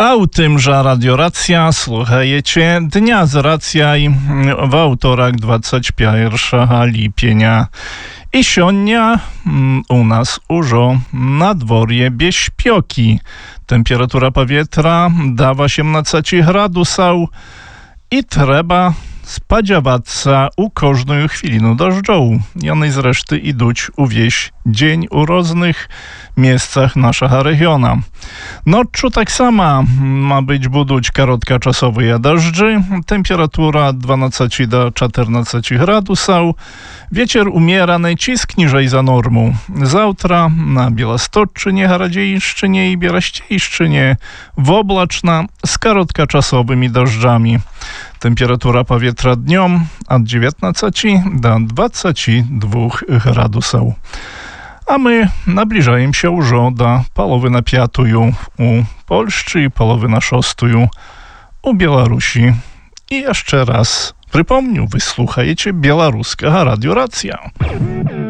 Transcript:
A u tymże Radio Racja słuchajcie Dnia z Racjaj w wtorek 21 lipienia. I sionia u nas użo na dworje bez śpioki. Temperatura powietrza da 18 gradusów i trzeba spodziewać się u każdej chwili deszczu. I one zresztą iduć u wieś dzień u różnych miejscach naszego regionu. Noczu tak sama ma być buduć krótkoczasowe deszczy. Temperatura 12 do 14 gradusów. Wieczór umiera najcisk niżej za normą. Zawtra na Białostocczynie, Radziejszczynie i Bieraściejszczynie oblaczna z krótkoczasowymi deszczami. Temperatura powietrza dniem od 19 do 22 gradusów. A my nabliżajem się już do połowy na 5 u Polsce i połowy na 6 u Białorusi. I jeszcze raz przypomnę, wysłuchajcie białoruskiego Radio Racja.